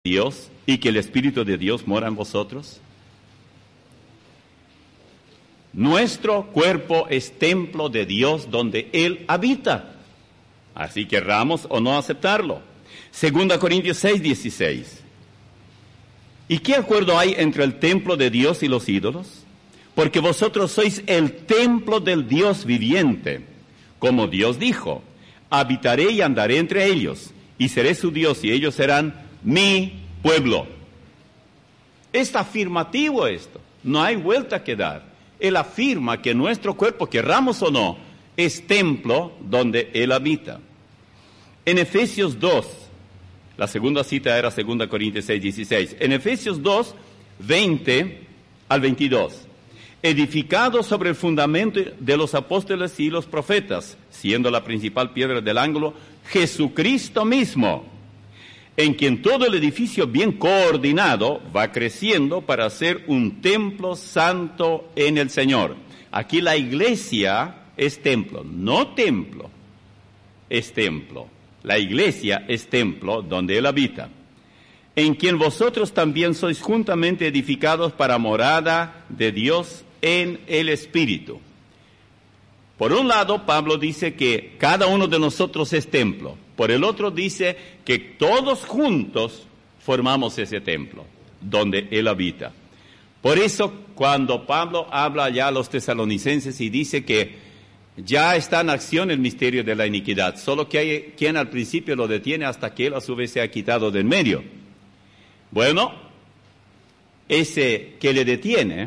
Dios y que el Espíritu de Dios mora en vosotros? Nuestro cuerpo es templo de Dios donde Él habita. Así querramos o no aceptarlo. 2 Corintios 6:16. ¿Y qué acuerdo hay entre el templo de Dios y los ídolos? Porque vosotros sois el templo del Dios viviente. Como Dios dijo, habitaré y andaré entre ellos, y seré su Dios, y ellos serán mi pueblo. Es afirmativo esto, no hay vuelta que dar. Él afirma que nuestro cuerpo, querramos o no, es templo donde Él habita. En Efesios 2, la segunda cita era 2 Corintios 6:16. En Efesios 2, 20 al 22. Edificado sobre el fundamento de los apóstoles y los profetas, siendo la principal piedra del ángulo, Jesucristo mismo, en quien todo el edificio bien coordinado va creciendo para ser un templo santo en el Señor. Aquí la iglesia es templo, no templo, es templo. La iglesia es templo donde Él habita, en quien vosotros también sois juntamente edificados para morada de Dios en el Espíritu. Por un lado, Pablo dice que cada uno de nosotros es templo. Por el otro dice que todos juntos formamos ese templo, donde Él habita. Por eso, cuando Pablo habla ya a los tesalonicenses y dice que ya está en acción el misterio de la iniquidad, solo que hay quien al principio lo detiene hasta que Él a su vez se ha quitado del medio. Bueno, ese que le detiene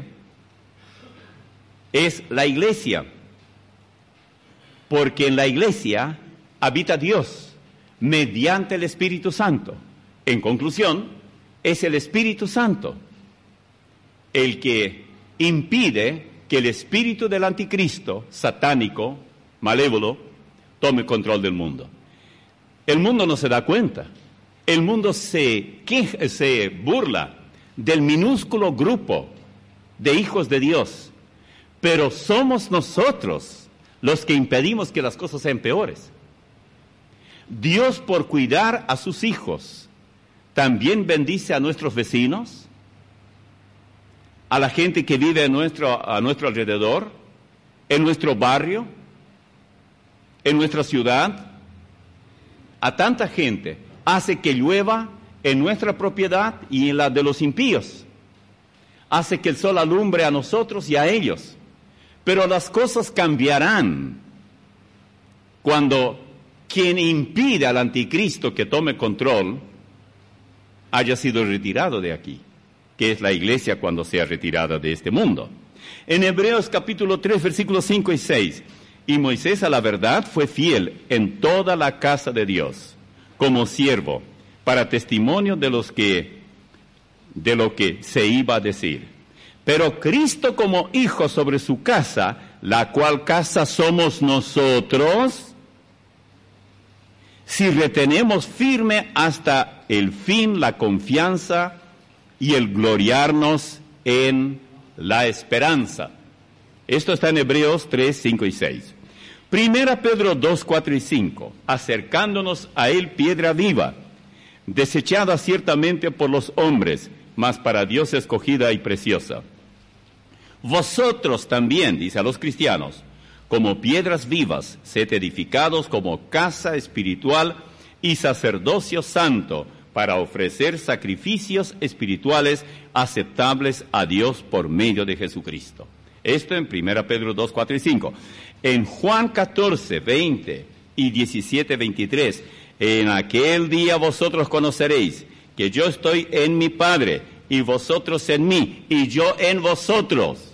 es la iglesia, porque en la iglesia habita Dios mediante el Espíritu Santo. En conclusión, es el Espíritu Santo el que impide que el espíritu del anticristo, satánico, malévolo, tome control del mundo. El mundo no se da cuenta. El mundo se burla del minúsculo grupo de hijos de Dios, pero somos nosotros los que impedimos que las cosas sean peores. Dios, por cuidar a sus hijos, también bendice a nuestros vecinos, a la gente que vive a nuestro alrededor, en nuestro barrio, en nuestra ciudad. A tanta gente hace que llueva en nuestra propiedad y en la de los impíos. Hace que el sol alumbre a nosotros y a ellos. Pero las cosas cambiarán cuando quien impide al anticristo que tome control haya sido retirado de aquí, que es la iglesia cuando sea retirada de este mundo. En Hebreos capítulo 3, versículos 5 y 6, y Moisés a la verdad fue fiel en toda la casa de Dios, como siervo, para testimonio de lo que se iba a decir. Pero Cristo como hijo sobre su casa, la cual casa somos nosotros, si retenemos firme hasta el fin la confianza y el gloriarnos en la esperanza. Esto está en Hebreos 3, 5 y 6. Primera Pedro 2, 4 y 5. Acercándonos a Él piedra viva, desechada ciertamente por los hombres, mas para Dios escogida y preciosa. Vosotros también, dice a los cristianos, como piedras vivas, sed edificados como casa espiritual y sacerdocio santo, para ofrecer sacrificios espirituales aceptables a Dios por medio de Jesucristo. Esto en 1 Pedro 2, 4 y 5. En Juan 14, 20 y 17, 23, en aquel día vosotros conoceréis que yo estoy en mi Padre, y vosotros en mí, y yo en vosotros.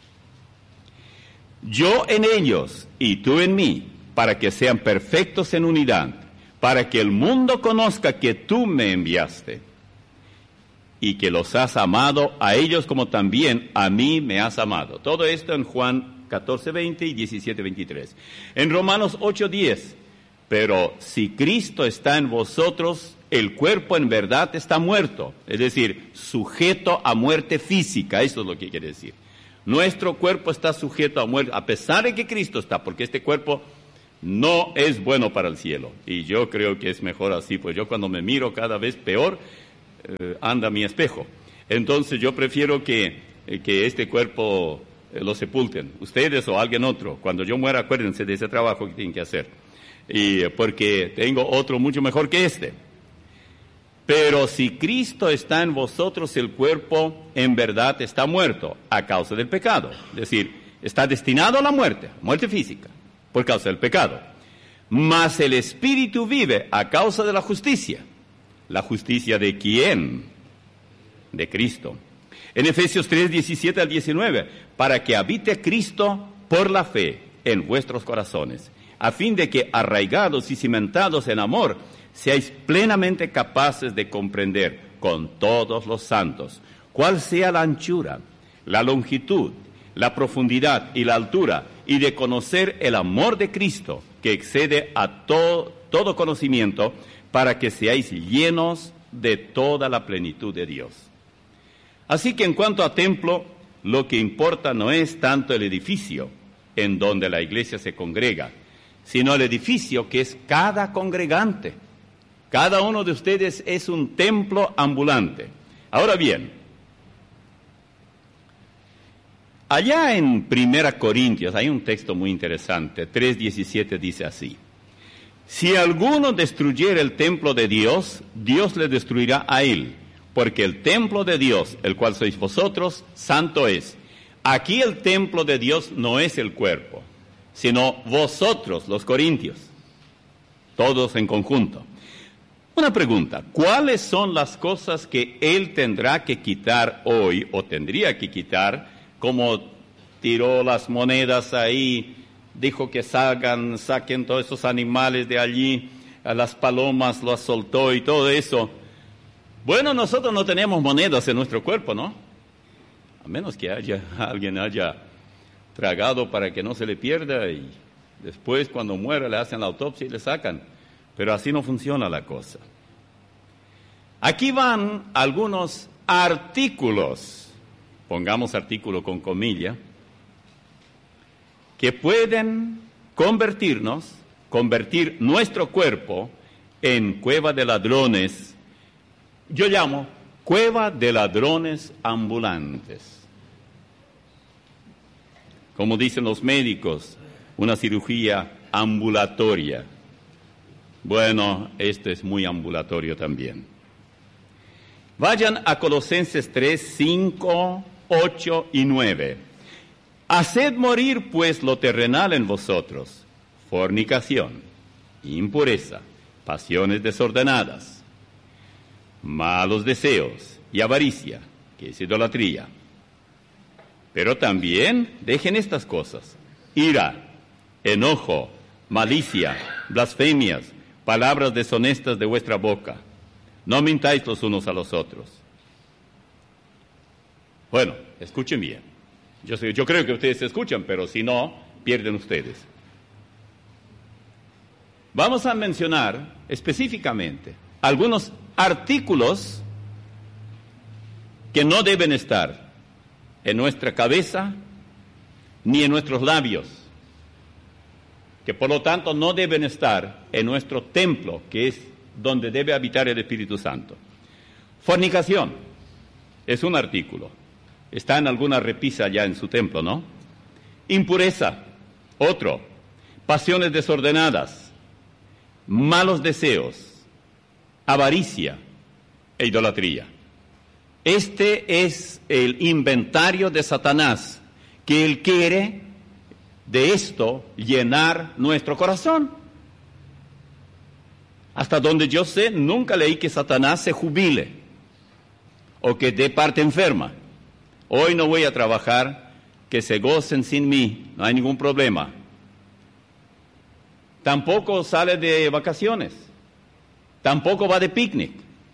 Yo en ellos, y tú en mí, para que sean perfectos en unidad, para que el mundo conozca que tú me enviaste y que los has amado a ellos como también a mí me has amado. Todo esto en Juan 14, 20 y 17, 23. En Romanos 8, 10. Pero si Cristo está en vosotros, el cuerpo en verdad está muerto, es decir, sujeto a muerte física. Eso es lo que quiere decir. Nuestro cuerpo está sujeto a muerte, a pesar de que Cristo está, porque este cuerpo no es bueno para el cielo. Y yo creo que es mejor así, pues yo cuando me miro cada vez peor, anda mi espejo. Entonces yo prefiero que este cuerpo lo sepulten, ustedes o alguien otro. Cuando yo muera, acuérdense de ese trabajo que tienen que hacer. Porque tengo otro mucho mejor que este. Pero si Cristo está en vosotros, el cuerpo en verdad está muerto a causa del pecado. Es decir, está destinado a la muerte física, por causa del pecado. Mas el espíritu vive a causa de la justicia. ¿La justicia de quién? De Cristo. En Efesios 3, 17 al 19, para que habite Cristo por la fe en vuestros corazones, a fin de que, arraigados y cimentados en amor, seáis plenamente capaces de comprender con todos los santos cuál sea la anchura, la longitud, la profundidad y la altura, y de conocer el amor de Cristo, que excede a todo conocimiento, para que seáis llenos de toda la plenitud de Dios. Así que en cuanto a templo, lo que importa no es tanto el edificio en donde la iglesia se congrega, sino el edificio que es cada congregante. Cada uno de ustedes es un templo ambulante. Ahora bien, allá en 1 Corintios hay un texto muy interesante, 3:17 dice así: si alguno destruyera el templo de Dios, Dios le destruirá a él, porque el templo de Dios, el cual sois vosotros, santo es. Aquí el templo de Dios no es el cuerpo, sino vosotros, los corintios, todos en conjunto. Una pregunta: ¿cuáles son las cosas que él tendrá que quitar hoy, o tendría que quitar, como tiró las monedas ahí, dijo que saquen todos esos animales de allí, a las palomas las soltó y todo eso? Bueno, nosotros no tenemos monedas en nuestro cuerpo, ¿no? A menos que alguien haya tragado para que no se le pierda y después cuando muera le hacen la autopsia y le sacan. Pero así no funciona la cosa. Aquí van algunos artículos, pongamos artículo con comilla, que pueden convertir nuestro cuerpo en cueva de ladrones. Yo llamo cueva de ladrones ambulantes. Como dicen los médicos, una cirugía ambulatoria. Bueno, esto es muy ambulatorio también. Vayan a Colosenses 3, 5, 8 y 9. Haced morir pues lo terrenal en vosotros: fornicación, impureza, pasiones desordenadas, malos deseos y avaricia, que es idolatría. Pero también dejen estas cosas: ira, enojo, malicia, blasfemias, palabras deshonestas de vuestra boca. No mintáis los unos a los otros. Bueno, escuchen bien. Yo creo que ustedes se escuchan, pero si no, pierden ustedes. Vamos a mencionar específicamente algunos artículos que no deben estar en nuestra cabeza ni en nuestros labios, que por lo tanto no deben estar en nuestro templo, que es donde debe habitar el Espíritu Santo. Fornicación es un artículo. Está en alguna repisa ya en su templo, ¿no? Impureza, otro. Pasiones desordenadas, malos deseos, avaricia e idolatría. Este es el inventario de Satanás, que él quiere de esto llenar nuestro corazón. Hasta donde yo sé, nunca leí que Satanás se jubile o que dé parte enferma. Hoy no voy a trabajar, que se gocen sin mí, no hay ningún problema. Tampoco sale de vacaciones, tampoco va de picnic.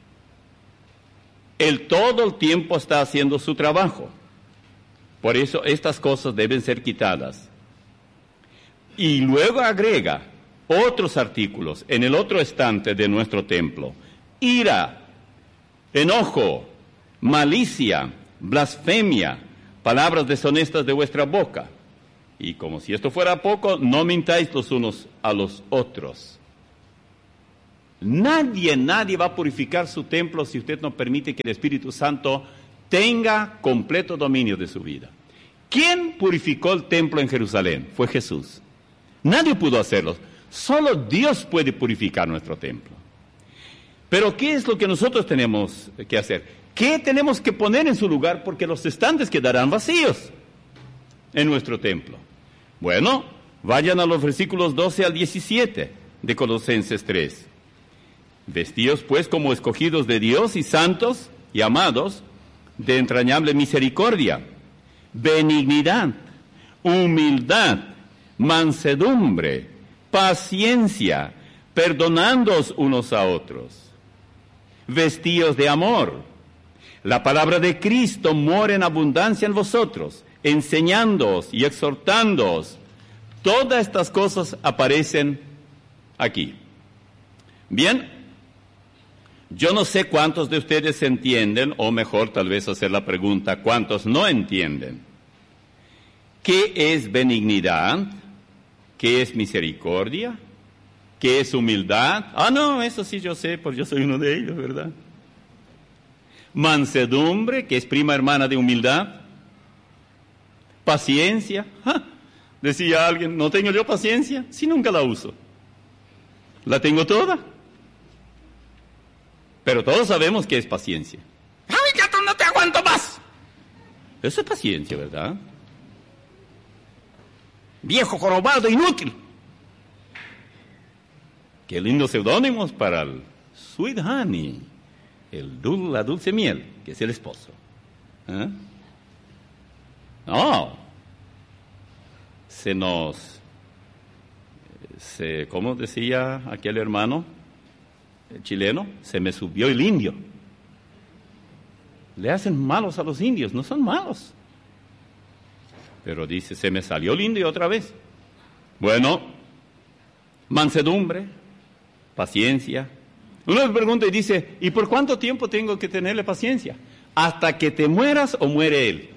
Él todo el tiempo está haciendo su trabajo. Por eso estas cosas deben ser quitadas. Y luego agrega otros artículos en el otro estante de nuestro templo: ira, enojo, malicia, blasfemia, palabras deshonestas de vuestra boca. Y como si esto fuera poco, no mintáis los unos a los otros. Nadie va a purificar su templo si usted no permite que el Espíritu Santo tenga completo dominio de su vida. ¿Quién purificó el templo en Jerusalén? Fue Jesús. Nadie pudo hacerlo. Solo Dios puede purificar nuestro templo. Pero ¿qué es lo que nosotros tenemos que hacer? ¿Qué tenemos que poner en su lugar? Porque los estantes quedarán vacíos en nuestro templo. Bueno, vayan a los versículos 12 al 17 de Colosenses 3. Vestidos pues como escogidos de Dios y santos y amados, de entrañable misericordia, benignidad, humildad, mansedumbre, paciencia, perdonándoos unos a otros, vestidos de amor. La palabra de Cristo mora en abundancia en vosotros, enseñándoos y exhortándoos. Todas estas cosas aparecen aquí. Bien, yo no sé cuántos de ustedes entienden, o mejor tal vez hacer la pregunta, ¿cuántos no entienden? ¿Qué es benignidad? ¿Qué es misericordia? ¿Qué es humildad? No, eso sí yo sé, porque yo soy uno de ellos, ¿verdad? Mansedumbre, que es prima hermana de humildad. Paciencia. Decía alguien, ¿no tengo yo paciencia? Sí, nunca la uso. ¿La tengo toda? Pero todos sabemos que es paciencia. ¡Ay, ya no te aguanto más! Eso es paciencia, ¿verdad? Viejo jorobado, inútil. Qué lindos seudónimos para el Sweet Honey, la dulce miel, que es el esposo. No. ¿Cómo decía aquel hermano chileno? Se me subió el indio. Le hacen malos a los indios, no son malos. Pero dice, se me salió el indio otra vez. Bueno, mansedumbre, paciencia. Uno le pregunta y dice, ¿y por cuánto tiempo tengo que tenerle paciencia? ¿Hasta que te mueras o muere él?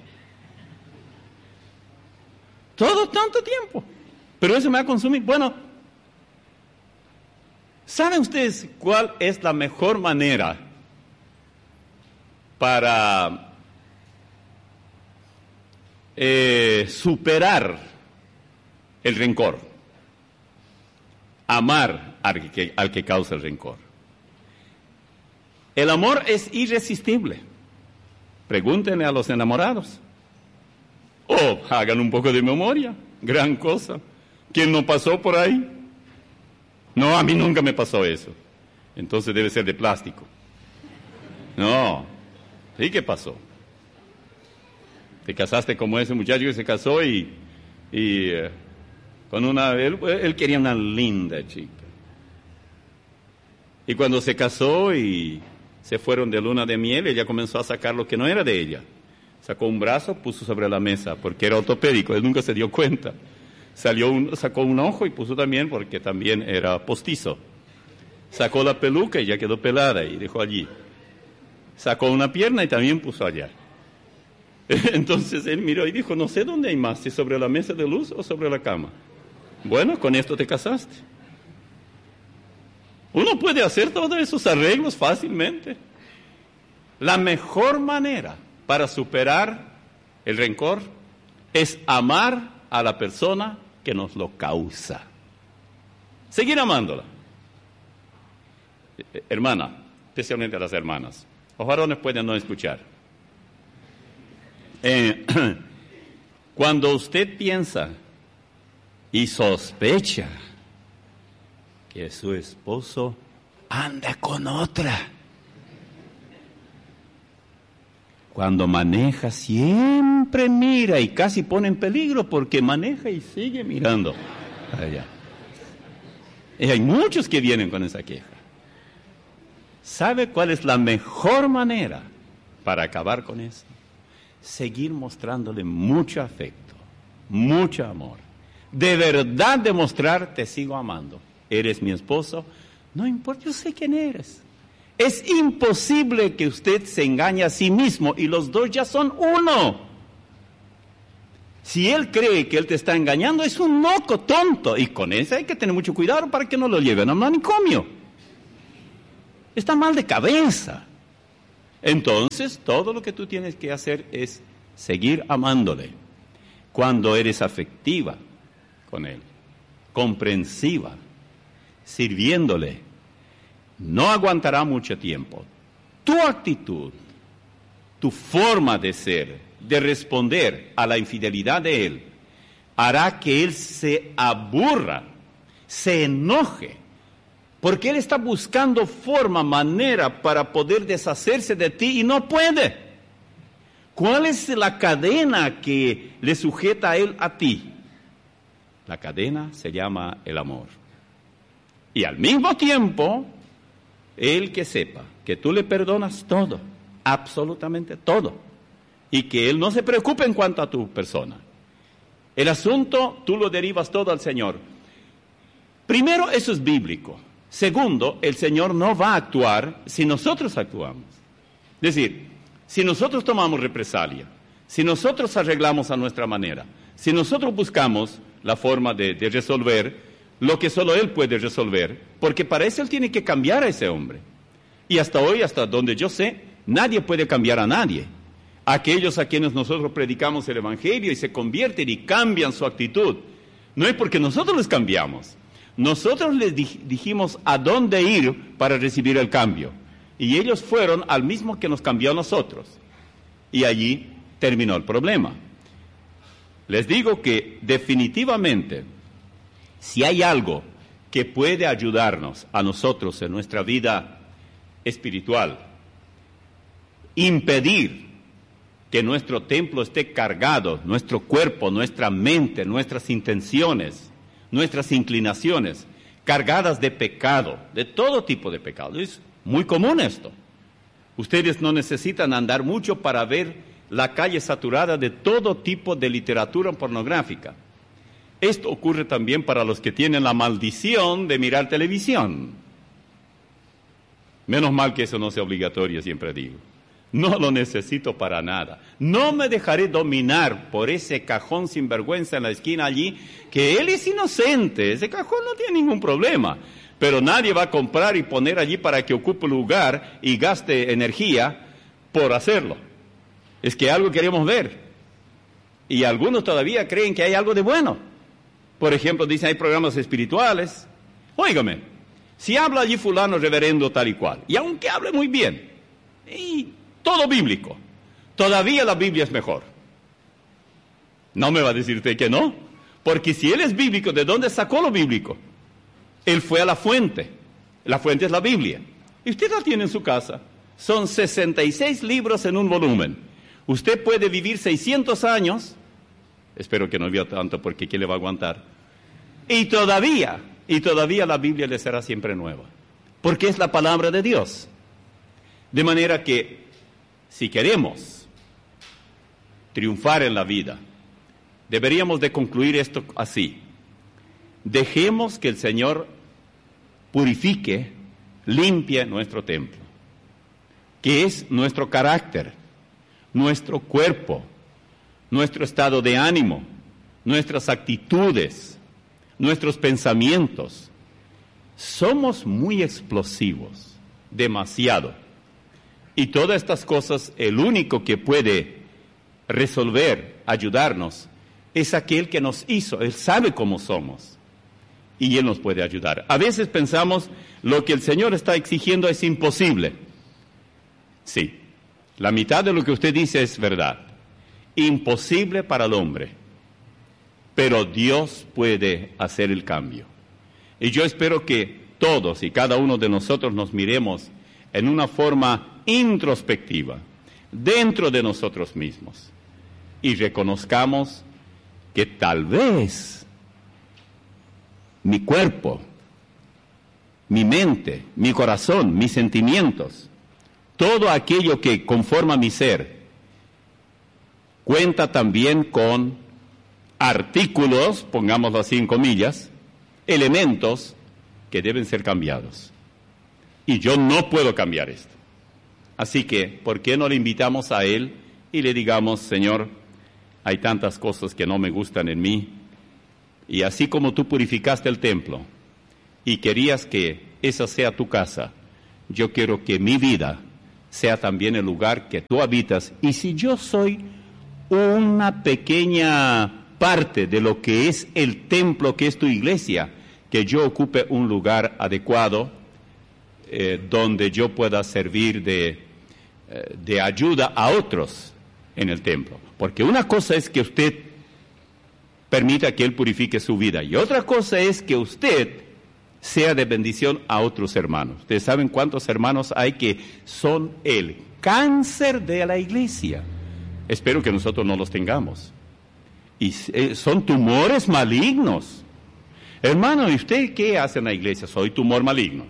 Todo tanto tiempo. Pero eso me va a consumir. Bueno, ¿saben ustedes cuál es la mejor manera para superar el rencor? Amar al que causa el rencor. El amor es irresistible. Pregúntenle a los enamorados. Hagan un poco de memoria. Gran cosa. ¿Quién no pasó por ahí? No, a mí nunca me pasó eso. Entonces debe ser de plástico. No. ¿Sí qué pasó? Te casaste como ese muchacho que se casó y con él quería una linda chica. Y cuando se casó y se fueron de luna de miel, ella comenzó a sacar lo que no era de ella. Sacó un brazo, puso sobre la mesa, porque era ortopédico, él nunca se dio cuenta. Sacó un ojo y puso también, porque también era postizo. Sacó la peluca y ya quedó pelada y dejó allí. Sacó una pierna y también puso allá. Entonces él miró y dijo, no sé dónde hay más, si sobre la mesa de luz o sobre la cama. Bueno, con esto te casaste. Uno puede hacer todos esos arreglos fácilmente. La mejor manera para superar el rencor es amar a la persona que nos lo causa. Seguir amándola. Hermana, especialmente a las hermanas. Los varones pueden no escuchar. Cuando usted piensa y sospecha que su esposo anda con otra, cuando maneja siempre mira y casi pone en peligro porque maneja y sigue mirando allá. Y hay muchos que vienen con esa queja. ¿Sabe cuál es la mejor manera para acabar con eso? Seguir mostrándole mucho afecto, mucho amor. De verdad demostrar, te sigo amando. Eres mi esposo, no importa, yo sé quién eres. Es imposible que usted se engañe a sí mismo y los dos ya son uno. Si él cree que él te está engañando, es un loco tonto. Y con eso hay que tener mucho cuidado para que no lo lleven a un manicomio. está mal de cabeza. Entonces, todo lo que tú tienes que hacer es seguir amándole. Cuando eres afectiva con él, comprensiva, sirviéndole, no aguantará mucho tiempo. Tu actitud, tu forma de ser, de responder a la infidelidad de él, hará que él se aburra, se enoje, porque él está buscando forma, manera para poder deshacerse de ti y no puede. ¿Cuál es la cadena que le sujeta a él a ti? La cadena se llama el amor. Y al mismo tiempo, él que sepa que tú le perdonas todo, absolutamente todo, y que él no se preocupe en cuanto a tu persona. El asunto, tú lo derivas todo al Señor. Primero, eso es bíblico. Segundo, el Señor no va a actuar si nosotros actuamos. Es decir, si nosotros tomamos represalia, si nosotros arreglamos a nuestra manera, si nosotros buscamos la forma de resolver lo que solo Él puede resolver, porque para eso Él tiene que cambiar a ese hombre. Y hasta hoy, hasta donde yo sé, nadie puede cambiar a nadie. Aquellos a quienes nosotros predicamos el Evangelio y se convierten y cambian su actitud, no es porque nosotros les cambiamos. Nosotros les dijimos a dónde ir para recibir el cambio. Y ellos fueron al mismo que nos cambió a nosotros. Y allí terminó el problema. Les digo que definitivamente, si hay algo que puede ayudarnos a nosotros en nuestra vida espiritual, impedir que nuestro templo esté cargado, nuestro cuerpo, nuestra mente, nuestras intenciones, nuestras inclinaciones, cargadas de pecado, de todo tipo de pecado. Es muy común esto. Ustedes no necesitan andar mucho para ver la calle saturada de todo tipo de literatura pornográfica. Esto ocurre también para los que tienen la maldición de mirar televisión. Menos mal que eso no sea obligatorio, siempre digo. No lo necesito para nada. No me dejaré dominar por ese cajón sinvergüenza en la esquina allí, que él es inocente. Ese cajón no tiene ningún problema. Pero nadie va a comprar y poner allí para que ocupe lugar y gaste energía por hacerlo. Es que algo queremos ver. Y algunos todavía creen que hay algo de bueno. Por ejemplo, dicen hay programas espirituales. Óigame, si habla allí fulano reverendo tal y cual, y aunque hable muy bien, y todo bíblico, todavía la Biblia es mejor. No me va a decir usted que no, porque si él es bíblico, ¿de dónde sacó lo bíblico? Él fue a la fuente es la Biblia, y usted la tiene en su casa. Son 66 libros en un volumen. Usted puede vivir 600 años, espero que no viva tanto porque ¿quién le va a aguantar? Y todavía la Biblia le será siempre nueva, porque es la palabra de Dios. De manera que, si queremos triunfar en la vida, deberíamos de concluir esto así. Dejemos que el Señor purifique, limpie nuestro templo, que es nuestro carácter, nuestro cuerpo, nuestro estado de ánimo, nuestras actitudes, nuestros pensamientos. Somos muy explosivos, demasiado. Y todas estas cosas, el único que puede resolver, ayudarnos, es aquel que nos hizo. Él sabe cómo somos y Él nos puede ayudar. A veces pensamos lo que el Señor está exigiendo es imposible. Sí, la mitad de lo que usted dice es verdad. Imposible para el hombre, pero Dios puede hacer el cambio. Y yo espero que todos y cada uno de nosotros nos miremos en una forma introspectiva, dentro de nosotros mismos, y reconozcamos que tal vez mi cuerpo, mi mente, mi corazón, mis sentimientos, todo aquello que conforma mi ser, cuenta también con artículos, pongámoslo así en comillas, elementos que deben ser cambiados. Y yo no puedo cambiar esto. Así que, ¿por qué no le invitamos a Él y le digamos, Señor, hay tantas cosas que no me gustan en mí, y así como tú purificaste el templo y querías que esa sea tu casa, yo quiero que mi vida sea también el lugar que tú habitas. Y si yo soy una pequeña parte de lo que es el templo, que es tu iglesia, que yo ocupe un lugar adecuado donde yo pueda servir de ayuda a otros en el templo. Porque una cosa es que usted permita que Él purifique su vida, y otra cosa es que usted sea de bendición a otros hermanos. Ustedes saben cuántos hermanos hay que son el cáncer de la iglesia. Espero que nosotros no los tengamos. Y son tumores malignos. Hermano, ¿y usted qué hace en la iglesia? Soy tumor maligno.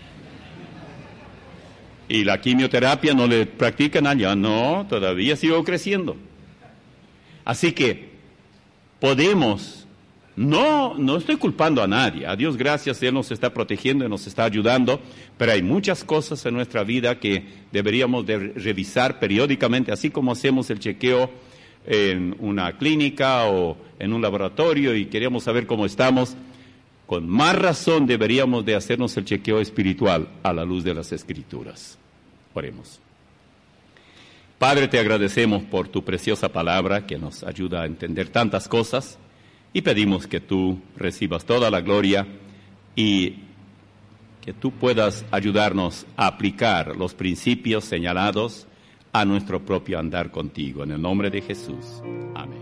¿Y la quimioterapia no le practican allá? No, todavía sigo creciendo. Así que podemos, no estoy culpando a nadie. A Dios gracias, Él nos está protegiendo y nos está ayudando, pero hay muchas cosas en nuestra vida que deberíamos de revisar periódicamente, así como hacemos el chequeo en una clínica o en un laboratorio y queremos saber cómo estamos. Con más razón deberíamos de hacernos el chequeo espiritual a la luz de las Escrituras. Oremos. Padre, te agradecemos por tu preciosa palabra que nos ayuda a entender tantas cosas y pedimos que tú recibas toda la gloria y que tú puedas ayudarnos a aplicar los principios señalados a nuestro propio andar contigo. En el nombre de Jesús. Amén.